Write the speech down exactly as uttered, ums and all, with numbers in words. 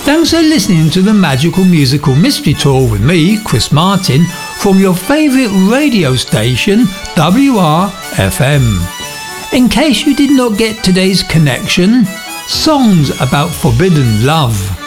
Thanks for listening to the Magical Musical Mystery Tour with me, Chris Martin, from your favourite radio station, W R F M. In case you did not get today's connection, songs about forbidden love.